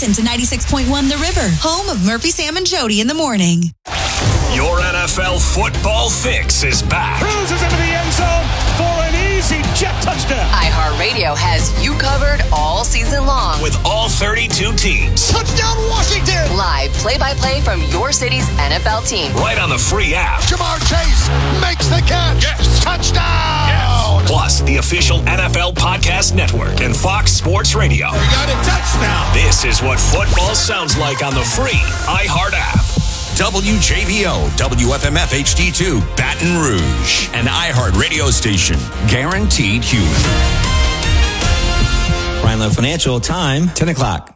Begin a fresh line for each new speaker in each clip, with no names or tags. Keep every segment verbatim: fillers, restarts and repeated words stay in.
Listen to ninety-six point one The River, home of Murphy, Sam, and Jody in the morning.
Your N F L football fix is back.
Cruises into the end zone for an easy jet touchdown.
iHeartRadio has you covered all season long.
With all thirty-two teams.
Touchdown Washington.
Live play-by-play from your city's N F L team.
Right on the free app.
Jamar Chase makes the catch. Yes. Touchdown. Yes.
Plus, the official N F L Podcast Network and Fox Sports Radio.
We got a touchdown.
This is what football sounds like on the free iHeart app. W J B O, W F M F H D two, Baton Rouge. An iHeart radio station. Guaranteed human.
Rhineland Financial, time, ten o'clock.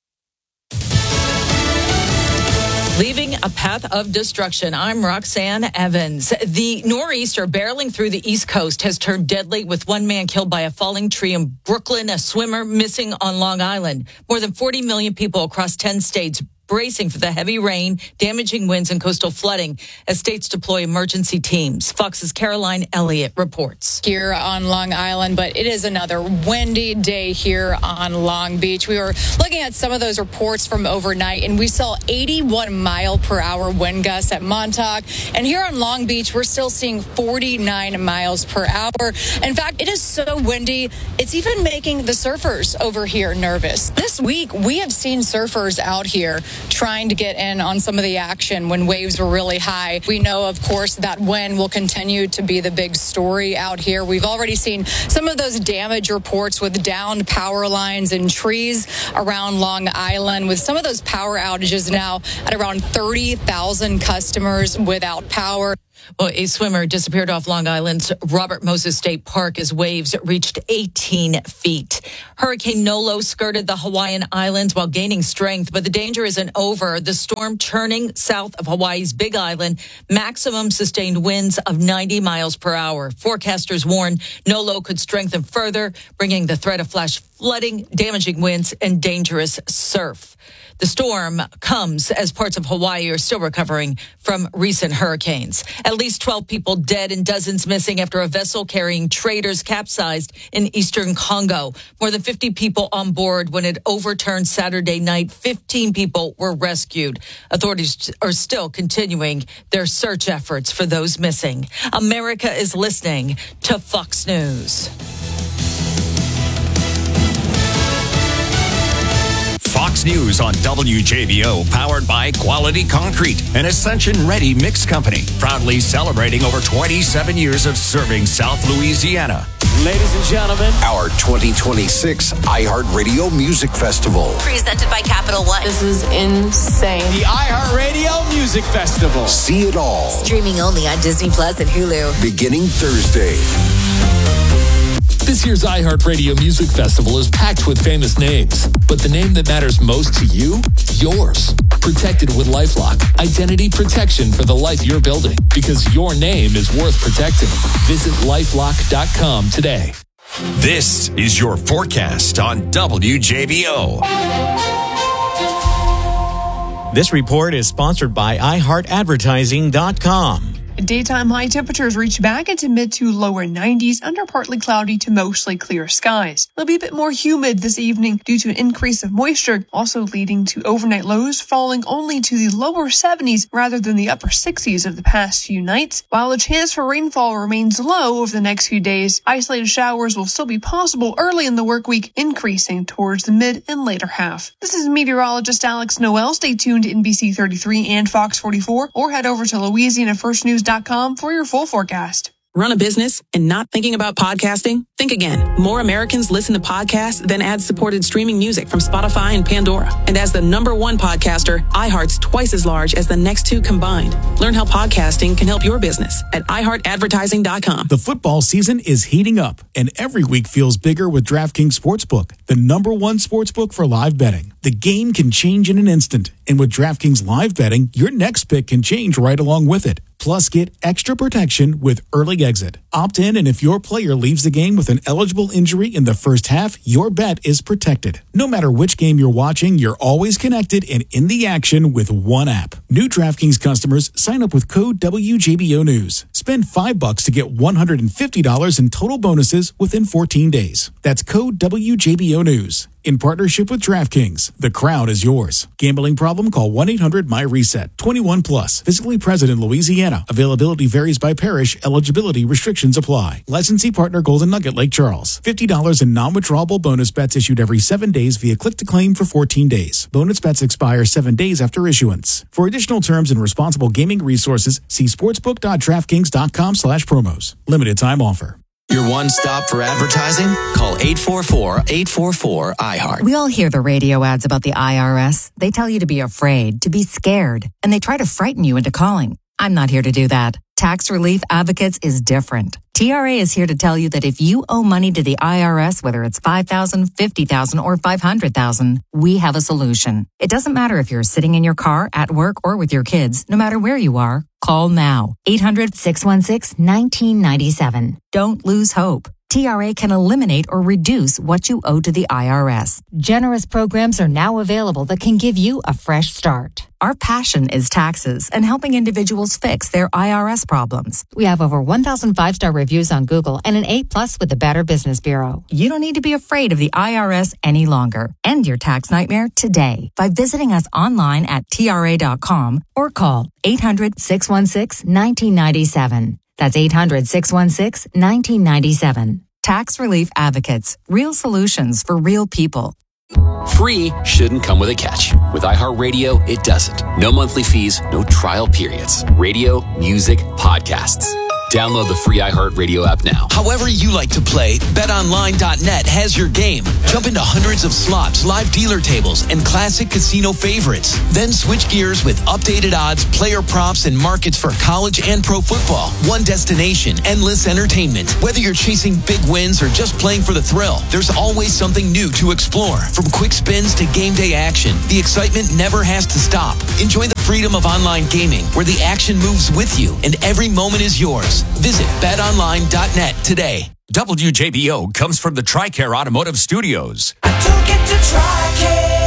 Leaving a path of destruction. I'm Roxanne Evans. The nor'easter barreling through the East Coast has turned deadly, with one man killed by a falling tree in Brooklyn, a swimmer missing on Long Island. More than forty million people across ten states bracing for the heavy rain, damaging winds, and coastal flooding as states deploy emergency teams. Fox's Caroline Elliott reports.
Here on Long Island, but it is another windy day here on Long Beach. We were looking at some of those reports from overnight, and we saw eighty-one mile per hour wind gusts at Montauk. And here on Long Beach, we're still seeing forty-nine miles per hour. In fact, it is so windy, it's even making the surfers over here nervous. This week, we have seen surfers out here trying to get in on some of the action when waves were really high. We know, of course, that wind will continue to be the big story out here. We've already seen some of those damage reports with downed power lines and trees around Long Island, with some of those power outages now at around thirty thousand customers without power.
Well, a swimmer disappeared off Long Island's Robert Moses State Park as waves reached eighteen feet. Hurricane Nolo skirted the Hawaiian Islands while gaining strength, but the danger isn't over. The storm churning south of Hawaii's Big Island, maximum sustained winds of ninety miles per hour. Forecasters warn Nolo could strengthen further, bringing the threat of flash flooding, damaging winds, and dangerous surf. The storm comes as parts of Hawaii are still recovering from recent hurricanes. At least twelve people dead and dozens missing after a vessel carrying traders capsized in eastern Congo. More than fifty people on board when it overturned Saturday night. fifteen people were rescued. Authorities are still continuing their search efforts for those missing. America is listening to Fox News.
Fox News on W J B O, powered by Quality Concrete, an Ascension-ready mix company, proudly celebrating over twenty-seven years of serving South Louisiana.
Ladies and gentlemen,
our twenty twenty-six iHeartRadio Music Festival.
Presented by Capital One.
This is insane.
the iHeartRadio Music Festival.
See it all.
Streaming only on Disney Plus and Hulu.
Beginning Thursday.
This year's iHeartRadio Music Festival is packed with famous names, but the name that matters most to you? Yours. Protected with LifeLock. Identity protection for the life you're building, because your name is worth protecting. Visit lifelock dot com today.
This is your forecast on W J B O.
This report is sponsored by i heart advertising dot com.
Daytime high temperatures reach back into mid to lower nineties under partly cloudy to mostly clear skies. It'll be a bit more humid this evening due to an increase of moisture, also leading to overnight lows falling only to the lower seventies rather than the upper sixties of the past few nights. While the chance for rainfall remains low over the next few days, isolated showers will still be possible early in the work week, increasing towards the mid and later half. This is meteorologist Alex Noel. Stay tuned to N B C thirty-three and Fox forty-four, or head over to Louisiana First News dot com for your full forecast.
Run a business and not thinking about podcasting? Think again. More Americans listen to podcasts than ad-supported streaming music from Spotify and Pandora. And as the number one podcaster, iHeart's twice as large as the next two combined. Learn how podcasting can help your business at i heart advertising dot com.
The football season is heating up, and every week feels bigger with DraftKings Sportsbook, the number one sportsbook for live betting. The game can change in an instant, and with DraftKings Live Betting, your next pick can change right along with it. Plus, get extra protection with early exit. Opt in, and if your player leaves the game with an eligible injury in the first half, your bet is protected. No matter which game you're watching, you're always connected and in the action with one app. New DraftKings customers sign up with code W J B O News. Spend five bucks to get one hundred fifty dollars in total bonuses within fourteen days. That's code W J B O News. In partnership with DraftKings, the crown is yours. Gambling problem? Call one eight hundred my reset. twenty-one plus. Physically present in Louisiana. Availability varies by parish. Eligibility restrictions apply. Licensee partner Golden Nugget Lake Charles. fifty dollars in non-withdrawable bonus bets issued every seven days via click to claim for fourteen days. Bonus bets expire seven days after issuance. For additional terms and responsible gaming resources, see sportsbook.draftkings.com slash promos. Limited time offer.
Your one stop for advertising? Call eight four four, eight four four, I heart.
We all hear the radio ads about the I R S. They tell you to be afraid, to be scared, and they try to frighten you into calling. I'm not here to do that. Tax Relief Advocates is different. T R A is here to tell you that if you owe money to the I R S, whether it's five thousand dollars, fifty thousand dollars, or five hundred thousand dollars, we have a solution. It doesn't matter if you're sitting in your car, at work, or with your kids. No matter where you are, call now. eight hundred, six one six, one nine nine seven. Don't lose hope. T R A can eliminate or reduce what you owe to the I R S. Generous programs are now available that can give you a fresh start. Our passion is taxes and helping individuals fix their I R S problems. We have over one thousand five-star reviews on Google and an A plus with the Better Business Bureau. You don't need to be afraid of the I R S any longer. End your tax nightmare today by visiting us online at T R A dot com or call eight hundred, six one six, one nine nine seven. That's eight hundred, six one six, one nine nine seven. Tax Relief Advocates. Real solutions for real people.
Free shouldn't come with a catch. With iHeartRadio, it doesn't. No monthly fees, no trial periods. Radio, music, podcasts. Download the free iHeartRadio app now.
However you like to play, bet online dot net has your game. Jump into hundreds of slots, live dealer tables, and classic casino favorites. Then switch gears with updated odds, player props, and markets for college and pro football. One destination, endless entertainment. Whether you're chasing big wins or just playing for the thrill, there's always something new to explore. From quick spins to game day action, the excitement never has to stop. Enjoy the freedom of online gaming, where the action moves with you and every moment is yours. Visit bet online dot net today.
W J B O comes from the TRICARE Automotive Studios.
I don't get to TRICARE.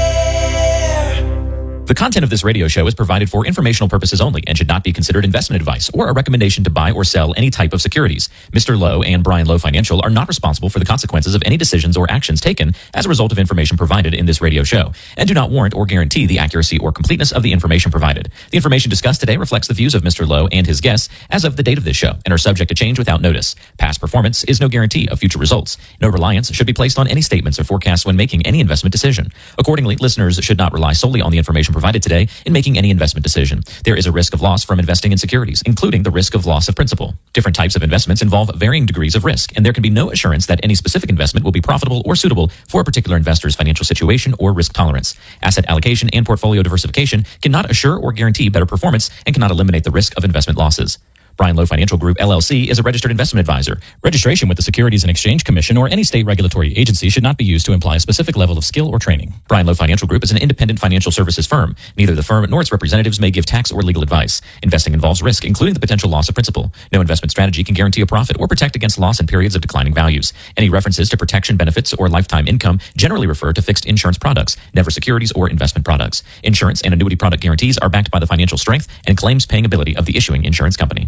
The content of this radio show is provided for informational purposes only and should not be considered investment advice or a recommendation to buy or sell any type of securities. Mister Lowe and Brian Lowe Financial are not responsible for the consequences of any decisions or actions taken as a result of information provided in this radio show and do not warrant or guarantee the accuracy or completeness of the information provided. The information discussed today reflects the views of Mister Lowe and his guests as of the date of this show and are subject to change without notice. Past performance is no guarantee of future results. No reliance should be placed on any statements or forecasts when making any investment decision. Accordingly, listeners should not rely solely on the information provided today in making any investment decision. There is a risk of loss from investing in securities, including the risk of loss of principal. Different types of investments involve varying degrees of risk, and there can be no assurance that any specific investment will be profitable or suitable for a particular investor's financial situation or risk tolerance. Asset allocation and portfolio diversification cannot assure or guarantee better performance and cannot eliminate the risk of investment losses. Brian Lowe Financial Group, L L C, is a registered investment advisor. Registration with the Securities and Exchange Commission or any state regulatory agency should not be used to imply a specific level of skill or training. Brian Lowe Financial Group is an independent financial services firm. Neither the firm nor its representatives may give tax or legal advice. Investing involves risk, including the potential loss of principal. No investment strategy can guarantee a profit or protect against loss in periods of declining values. Any references to protection benefits or lifetime income generally refer to fixed insurance products, never securities or investment products. Insurance and annuity product guarantees are backed by the financial strength and claims paying ability of the issuing insurance company.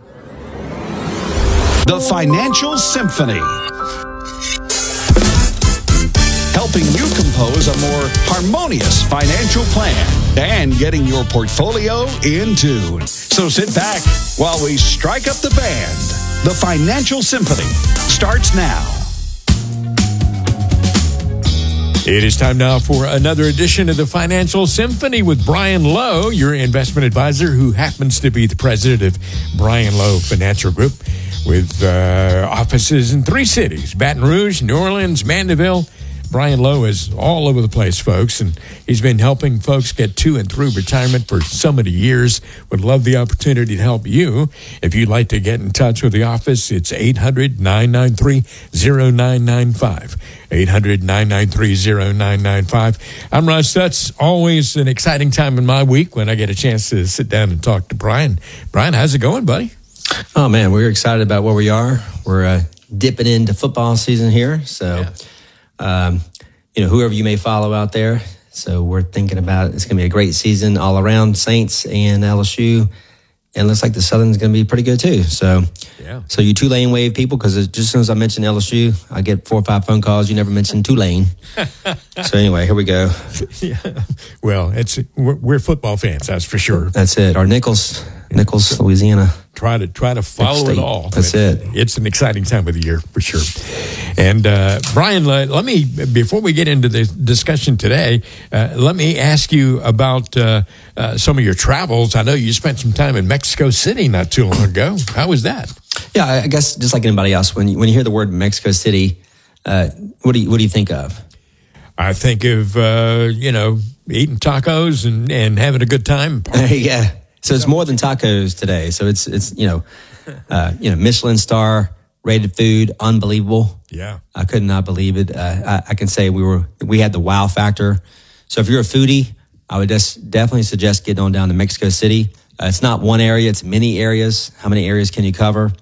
The Financial Symphony. Helping you compose a more harmonious financial plan and getting your portfolio in tune. So sit back while we strike up the band. The Financial Symphony starts now.
It is time now for another edition of the Financial Symphony with Brian Lowe, your investment advisor, who happens to be the president of Brian Lowe Financial Group, with uh, offices in three cities: Baton Rouge, New Orleans, Mandeville. Brian Lowe is all over the place, folks, and he's been helping folks get to and through retirement for so many years. Would love the opportunity to help you. If you'd like to get in touch with the office, it's eight hundred, nine nine three, oh nine nine five. eight hundred, nine nine three, oh nine nine five. I'm Russ. That's always an exciting time in my week when I get a chance to sit down and talk to Brian. Brian, how's it going, buddy?
Oh, man, we're excited about where we are. We're uh, dipping into football season here. So, yeah. um, you know, whoever you may follow out there. So we're thinking about it's going to be a great season all around. Saints and L S U and it looks like the Southern's going to be pretty good too. So,
yeah.
So you Tulane Wave people, because just as soon as I mention L S U, I get four or five phone calls. You never mentioned Tulane. So anyway, here we go.
Yeah. Well, it's we're, we're football fans, that's for sure.
That's it. Our Nichols, Nichols, Louisiana.
Try to try to follow it all.
That's it.
It's an exciting time of the year for sure. And uh, Brian, let, let me before we get into the discussion today, uh, let me ask you about uh, uh, some of your travels. I know you spent some time in Mexico City not too long ago. How was that?
Yeah, I guess just like anybody else, when you, when you hear the word Mexico City, uh, what do you what do you think of?
I think of uh, you know eating tacos and, and having a good time.
Yeah. So it's more than tacos today. So it's it's you know, uh, you know Michelin star rated food, unbelievable.
Yeah,
I could not believe it. Uh, I, I can say we were we had the wow factor. So if you're a foodie, I would just definitely suggest getting on down to Mexico City. Uh, it's not one area; it's many areas. How many areas can you cover?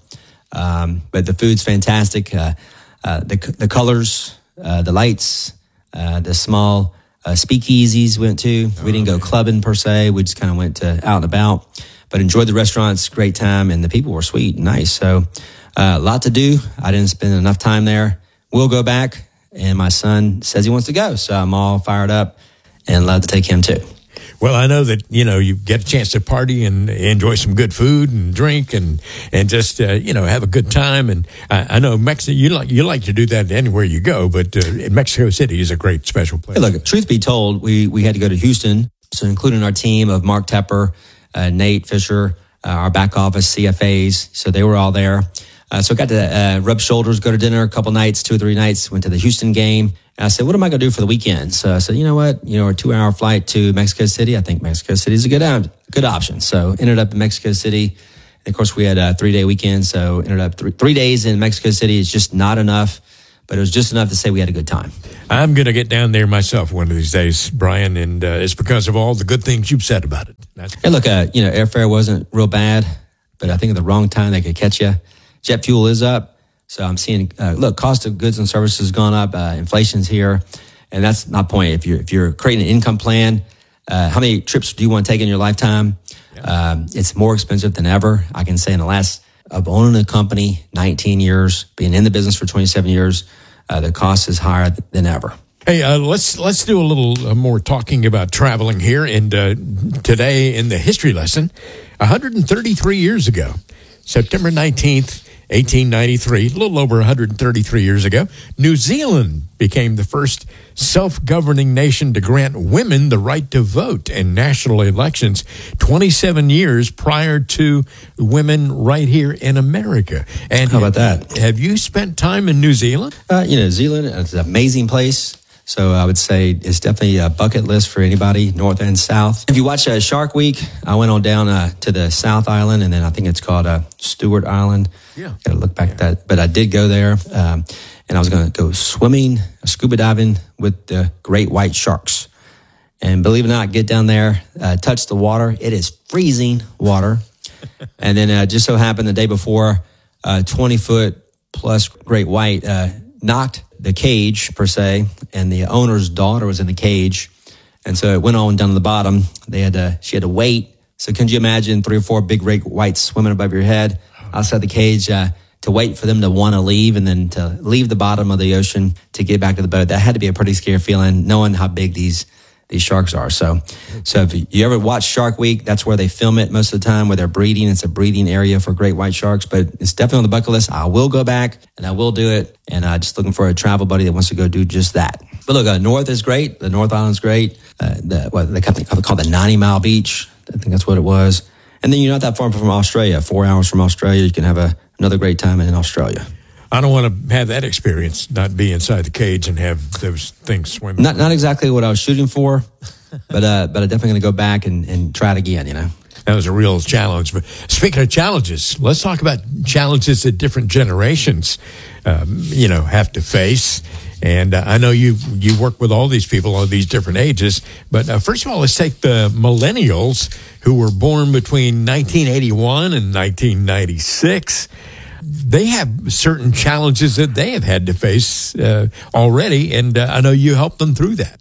Um, but the food's fantastic. Uh, uh, the the colors, uh, the lights, uh, the small. Uh, speakeasies went to. We didn't go clubbing per se. We just kind of went to out and about, but enjoyed the restaurants. Great time, and the people were sweet and nice. So, a uh, lot to do. I didn't spend enough time there. We'll go back, and my son says he wants to go, so I'm all fired up and love to take him too.
Well, I know that, you know, you get a chance to party and enjoy some good food and drink and, and just, uh, you know, have a good time. And I, I know Mexico, you like, you like to do that anywhere you go, but uh, Mexico City is a great special place.
Hey, look, truth be told, we, we had to go to Houston. So including our team of Mark Tepper, uh, Nate Fisher, uh, our back office C F As. So they were all there. Uh, so I got to uh, rub shoulders, go to dinner a couple nights, two or three nights, went to the Houston game. And I said, what am I going to do for the weekend? So I said, you know what? You know, a two-hour flight to Mexico City. I think Mexico City is a good uh, good option. So ended up in Mexico City. And of course, we had a three-day weekend. So ended up three, three days in Mexico City. It's just not enough. But it was just enough to say we had a good time.
I'm going to get down there myself one of these days, Brian, and uh, it's because of all the good things you've said about it. That's-
and look, uh, you know, airfare wasn't real bad, but I think at the wrong time they could catch you. Jet fuel is up. So I'm seeing, uh, look, cost of goods and services has gone up. Uh, inflation's here. And that's my point. If you're, if you're creating an income plan, uh, how many trips do you want to take in your lifetime? Yeah. Um, it's more expensive than ever. I can say in the last, of owning a company, nineteen years, being in the business for twenty-seven years, uh, the cost is higher than ever.
Hey, uh, let's let's do a little uh, more talking about traveling here. And uh, today in the history lesson, one hundred thirty-three years ago, September nineteenth, eighteen ninety-three, a little over one hundred thirty-three years ago, New Zealand became the first self-governing nation to grant women the right to vote in national elections, twenty-seven years prior to women right here in America. And
how about that?
Have you spent time in New Zealand?
Uh, you know, New Zealand is an amazing place. So I would say it's definitely a bucket list for anybody, north and south. If you watch uh, Shark Week, I went on down uh, to the South Island, and then I think it's called uh, Stewart Island.
Yeah.
Got to look back yeah. at that. But I did go there, um, and I was going to go swimming, scuba diving with the great white sharks. And believe it or not, get down there, uh, touch the water. It is freezing water. And then uh, just so happened the day before, uh, twenty foot plus great white uh, knocked the cage per se, and the owner's daughter was in the cage. And so it went on down to the bottom. They had to, she had to wait. So can you imagine three or four big great whites swimming above your head outside the cage uh, to wait for them to want to leave and then to leave the bottom of the ocean to get back to the boat? That had to be a pretty scary feeling, knowing how big these these sharks are. So, so if you ever watch Shark Week, that's where they film it most of the time, where they're breeding. It's a breeding area for great white sharks, but it's definitely on the bucket list. I will go back and I will do it. And uh, just looking for a travel buddy that wants to go do just that. But look, uh, North is great. The North Island's great. Uh, the, what they call the ninety mile beach. I think that's what it was. And then you're not that far from Australia, four hours from Australia. You can have a, another great time in Australia.
I don't want to have that experience, not be inside the cage and have those things swimming.
Not not exactly what I was shooting for, but uh, but I'm definitely going to go back and, and try it again, you know.
That was a real challenge. But speaking of challenges, let's talk about challenges that different generations, um, you know, have to face. And uh, I know you you work with all these people of these different ages. But uh, first of all, let's take the millennials who were born between nineteen eighty-one and nineteen ninety-six. They have certain challenges that they have had to face uh, already, and uh, I know you helped them through that.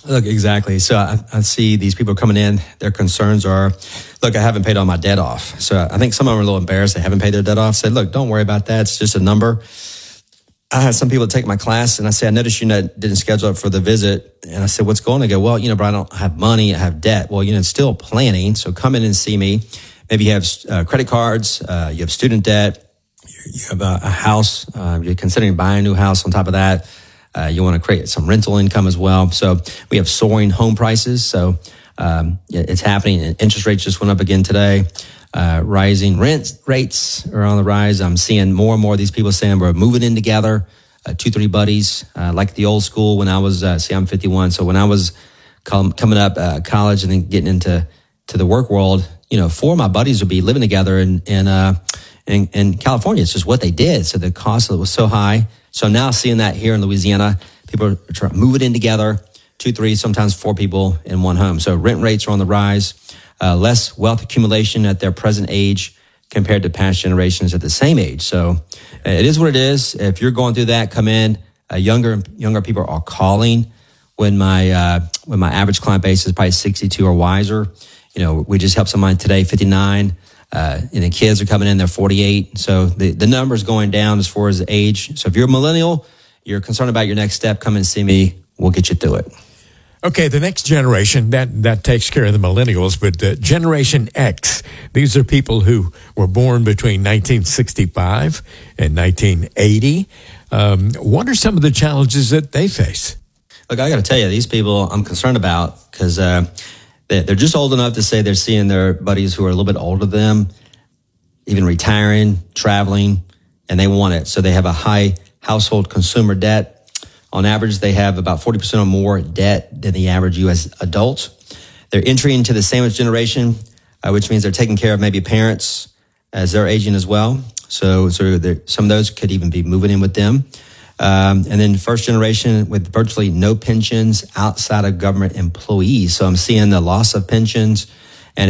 Look, exactly. So I, I see these people coming in. Their concerns are, look, I haven't paid all my debt off. So I think some of them are a little embarrassed they haven't paid their debt off. I said, look, don't worry about that. It's just a number. I had some people take my class, and I said, I noticed you didn't schedule up for the visit. And I said, what's going on? They go, well, you know, Brian, I don't have money. I have debt. Well, you know, it's still planning. So come in and see me. Maybe you have uh, credit cards. Uh, you have student debt. You have a, a house. Uh, you're considering buying a new house on top of that. Uh, you want to create some rental income as well. So we have soaring home prices. So um, it's happening. Interest rates just went up again today. Uh, rising rent rates are on the rise. I'm seeing more and more of these people saying we're moving in together, uh, two, three buddies, uh, like the old school when I was, uh, see, I'm fifty-one. So when I was com- coming up uh, college and then getting into to the work world, you know, four of my buddies would be living together in, in, uh, in, in California. It's just what they did. So the cost of it was so high. So I'm now seeing that here in Louisiana. People are trying to move it in together, two, three, sometimes four people in one home. So rent rates are on the rise. Uh, less wealth accumulation at their present age compared to past generations at the same age. So uh, it is what it is. If you're going through that, come in. Uh, younger younger people are calling when my uh, when my average client base is probably sixty-two or wiser. You know, we just helped somebody today, fifty-nine. Uh, and the kids are coming in, they're forty-eight. So the, the number's going down as far as the age. So if you're a millennial, you're concerned about your next step, come and see me. We'll get you through it.
Okay, the next generation, that, that takes care of the millennials, but uh, Generation X, these are people who were born between nineteen sixty-five and nineteen eighty. Um, what are some of the challenges that they face?
Look, I got to tell you, these people I'm concerned about because uh, they're just old enough to say they're seeing their buddies who are a little bit older than them, even retiring, traveling, and they want it. So they have a high household consumer debt. On average, they have about forty percent or more debt than the average U S adult. They're entering into the sandwich generation, uh, which means they're taking care of maybe parents as they're aging as well. So, so some of those could even be moving in with them. Um, and then first generation with virtually no pensions outside of government employees. So I'm seeing the loss of pensions